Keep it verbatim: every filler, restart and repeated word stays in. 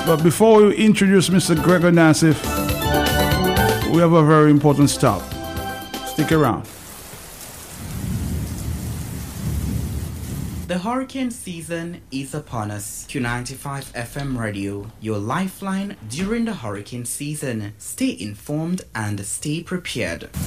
But before we introduce Mister Gregor Nassif, we have a very important stop. Stick around. The hurricane season is upon us. Q ninety-five F M Radio, your lifeline during the hurricane season. Stay informed and stay prepared.